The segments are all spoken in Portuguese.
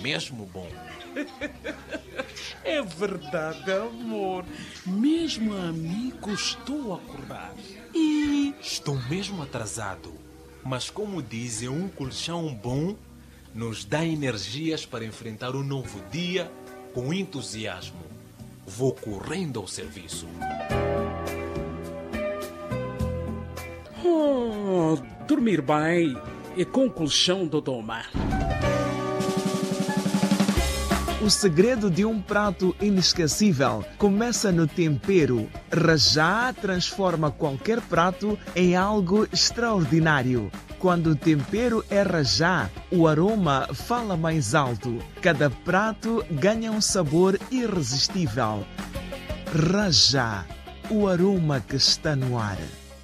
mesmo bom. É verdade, amor. Mesmo a mim custou acordar. E Estou mesmo atrasado, mas como dizem, um colchão bom nos dá energias para enfrentar um novo dia com entusiasmo. Vou correndo ao serviço. dormir bem e com colchão do Doma. O segredo de um prato inesquecível começa no tempero. Rajá transforma qualquer prato em algo extraordinário. Quando o tempero é rajá, o aroma fala mais alto. Cada prato ganha um sabor irresistível. Rajá, o aroma que está no ar.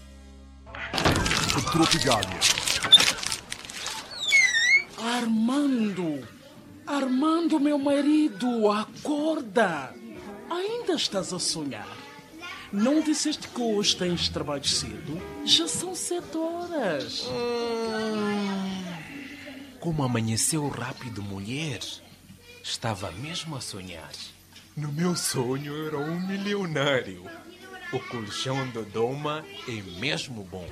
Armando, meu marido, acorda! Ainda estás a sonhar? Não disseste que hoje tens trabalho cedo? Já são 7 horas. Como amanheceu rápido, mulher. Estava mesmo a sonhar. No meu sonho era um milionário. O colchão do Doma é mesmo bom.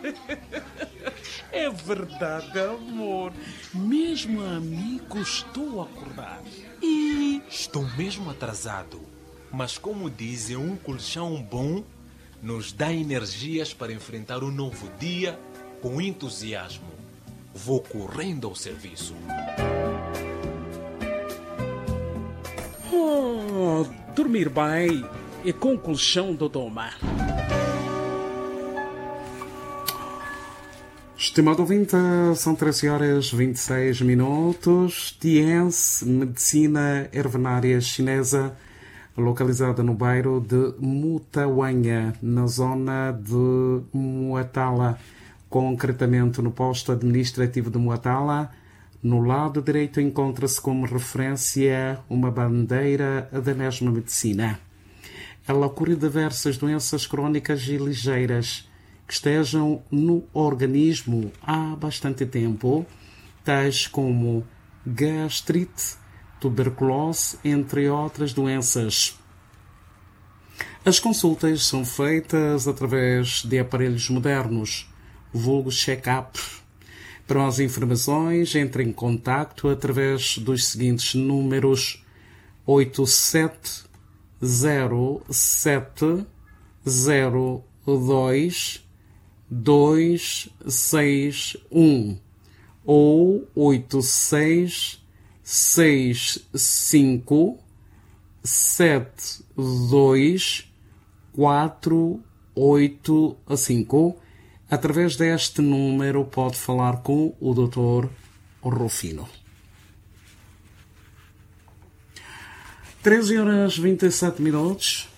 É verdade, amor. Mesmo a mim custou acordar. E Estou mesmo atrasado, mas como dizem, um colchão bom nos dá energias para enfrentar um novo dia com entusiasmo. Vou correndo ao serviço. dormir bem e com colchão do Doma. Estimado ouvinte, são 13 horas 26 minutos. Tiense, medicina herbanária chinesa, localizada no bairro de Mutawanha, na zona de Muatala, concretamente no posto administrativo de Muatala. No lado direito encontra-se como referência uma bandeira da mesma medicina. Ela cura diversas doenças crónicas e ligeiras que estejam no organismo há bastante tempo, tais como gastrite, tuberculose, entre outras doenças. As consultas são feitas através de aparelhos modernos, vulgo check-up. Para mais informações, entre em contacto através dos seguintes números: 870702 261 ou 8665 72485. Através deste número pode falar com o Dr. Rufino. 13 horas 27 minutos.